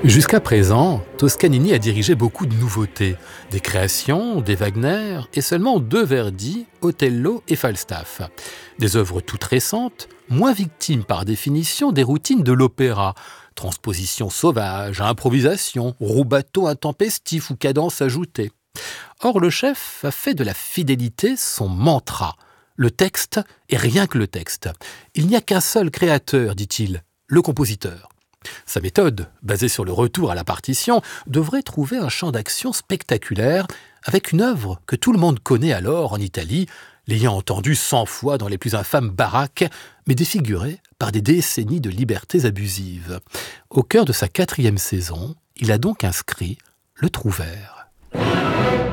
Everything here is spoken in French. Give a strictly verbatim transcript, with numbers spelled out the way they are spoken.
Jusqu'à présent, Toscanini a dirigé beaucoup de nouveautés, des créations, des Wagner et seulement deux Verdi, Othello et Falstaff. Des œuvres toutes récentes, moins victimes par définition des routines de l'opéra, transposition sauvage, improvisation, rubato intempestif ou cadence ajoutée. Or, le chef a fait de la fidélité son mantra. Le texte est rien que le texte. Il n'y a qu'un seul créateur, dit-il, le compositeur. Sa méthode, basée sur le retour à la partition, devrait trouver un champ d'action spectaculaire avec une œuvre que tout le monde connaît alors en Italie, l'ayant entendue cent fois dans les plus infâmes baraques, mais défigurée par des décennies de libertés abusives. Au cœur de sa quatrième saison, il a donc inscrit le Trouvère.